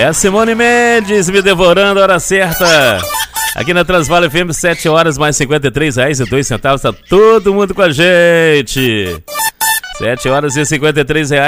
É a Simone Mendes me devorando a hora certa. Aqui na Transvale FM, 7 horas mais R$53,02. Tá todo mundo com a gente. 7 horas e R$53.